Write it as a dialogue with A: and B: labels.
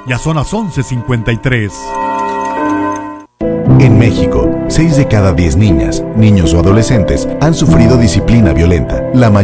A: Ya son las 11:53.
B: En México, 6 de cada 10 niñas, niños o adolescentes han sufrido disciplina violenta. La